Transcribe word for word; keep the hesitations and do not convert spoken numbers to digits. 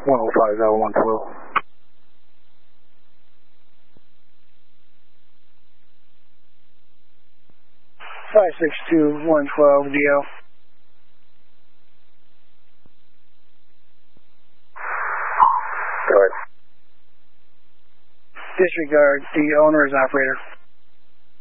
one oh five, one twelve. five six two, one twelve, D L. Go ahead. Disregard, the owner is operator.